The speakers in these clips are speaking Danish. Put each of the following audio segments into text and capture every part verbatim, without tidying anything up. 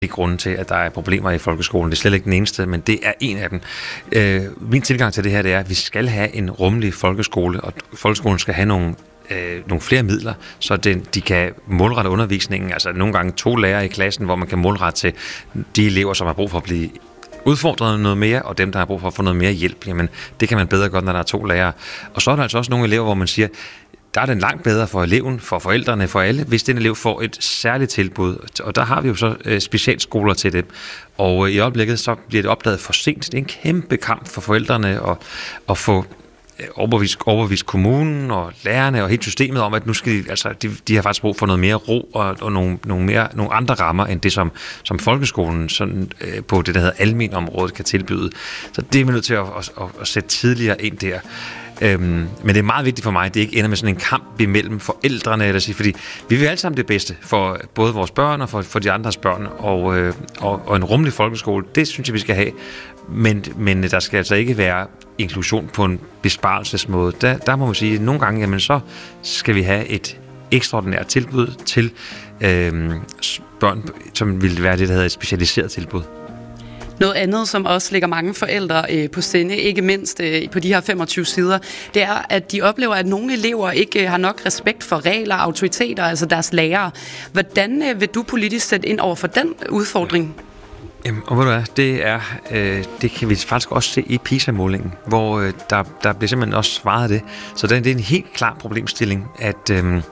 grunde til, at der er problemer i folkeskolen. Det er slet ikke den eneste, men det er en af dem. Øh, min tilgang til det her, det er, at vi skal have en rummelig folkeskole, og folkeskolen skal have nogle, øh, nogle flere midler, så den, de kan målrette undervisningen. Altså nogle gange to lærere i klassen, hvor man kan målrette til de elever, som har brug for at blive udfordret noget mere, og dem, der har brug for at få noget mere hjælp. Jamen, det kan man bedre godt, når der er to lærere. Og så er der altså også nogle elever, hvor man siger, der er den langt bedre for eleven, for forældrene, for alle, hvis den elev får et særligt tilbud. Og der har vi jo så øh, specialskoler til det. Og øh, i øjeblikket, så bliver det opdaget for sent. Det er en kæmpe kamp for forældrene at, at få øh, overbevist, overbevist kommunen og lærerne og hele systemet om, at nu skal de, altså, de, de har faktisk brug for noget mere ro og, og nogle, nogle, mere, nogle andre rammer, end det, som, som folkeskolen sådan, øh, på det, der hedder almenområdet, kan tilbyde. Så det er vi nødt til at, at, at, at sætte tidligere ind der. Øhm, men det er meget vigtigt for mig, at det ikke ender med sådan en kamp imellem forældrene, eller sige, fordi vi vil alle sammen det bedste for både vores børn og for, for de andres børn, og, øh, og, og en rummelig folkeskole, det synes jeg, vi skal have, men, men der skal altså ikke være inklusion på en besparelsesmåde. Der, der må man sige, at nogle gange, jamen, så skal vi have et ekstraordinært tilbud til øh, børn, som vil være det, der hedder et specialiseret tilbud. Noget andet, som også ligger mange forældre øh, på sinde, ikke mindst øh, på de her femogtyve sider, det er, at de oplever, at nogle elever ikke øh, har nok respekt for regler og autoriteter, altså deres lærere. Hvordan øh, vil du politisk sætte ind over for den udfordring? Jamen, og ved du hvad, det er, øh, det kan vi faktisk også se i PISA-målingen, hvor øh, der, der bliver simpelthen også svaret det. Så det, det er en helt klar problemstilling, at, øh,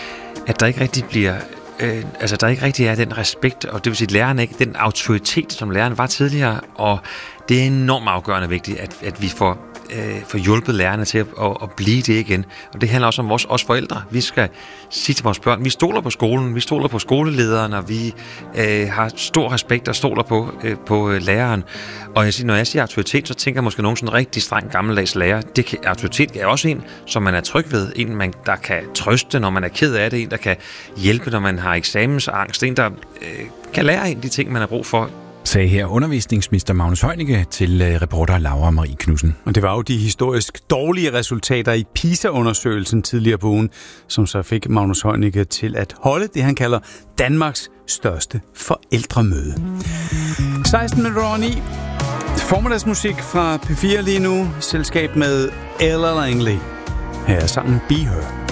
at der ikke rigtig bliver... Øh, altså der ikke rigtig er den respekt, og det vil sige, at læreren ikke den autoritet, som læreren var tidligere, og det er enormt afgørende vigtigt, at, at vi får, øh, får hjulpet lærerne til at, at, at blive det igen. Og det handler også om vores, os forældre. Vi skal sige til vores børn, vi stoler på skolen, vi stoler på skolelederen, og vi øh, har stor respekt og stoler på, øh, på øh, læreren. Og jeg siger, når jeg siger autoritet, så tænker jeg måske nogen sådan rigtig streng gammeldags lærer. Det kan, autoritet er også en, som man er tryg ved. En, man, der kan trøste, når man er ked af det. En, der kan hjælpe, når man har eksamensangst. En, der øh, kan lære en de ting, man har brug for. Sagde her undervisningsminister Magnus Heunicke til reporter Laura Marie Knudsen. Og det var jo de historisk dårlige resultater i PISA-undersøgelsen tidligere på ugen, som så fik Magnus Heunicke til at holde det, han kalder Danmarks største forældremøde. seksten minutter over ni. Formiddagsmusik fra P fire lige nu. Selskab med Ella Langley. Her er sangen Be Her.